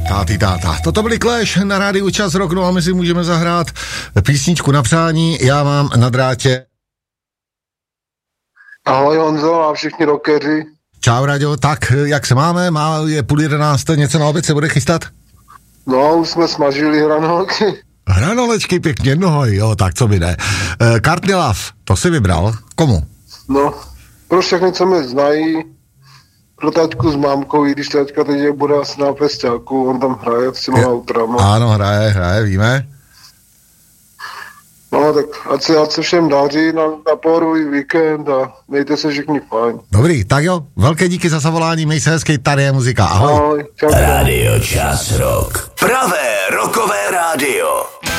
Táta. Toto byli Clash na rádiu Čas Rock, no a my si můžeme zahrát písničku na přání. Já mám na drátě. Ahoj Honzo a všichni rockeři. Čau Raďo, tak jak se máme? Je 10:30, něco na oběd se bude chystat? No, už jsme smažili hranolky. Hranolečky pěkně, no jo, tak co by ne. Courtney Love, to si vybral? Komu? No, pro všechny, co mě znají, pro taťku s mámkou, i když taťka teď bude asi na festiáku, on tam hraje s těma autorama. Ano, hraje, víme. No, tak ať se všem daří na pohodový víkend a mějte se všichni fajn. Dobrý, tak jo, velké díky za zavolání, měj se hezky, tady je muzika, ahoj. Ahoj, čau. Radio Čas Rock. Pravé rockové rádio.